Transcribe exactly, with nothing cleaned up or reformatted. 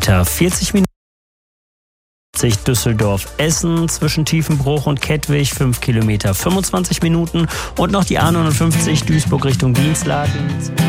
Kilometer vierzig Minuten. Düsseldorf-Essen zwischen Tiefenbruch und Kettwig fünf Kilometer fünfundzwanzig Minuten und noch die A neunundfünfzig Duisburg Richtung Dienstlaken.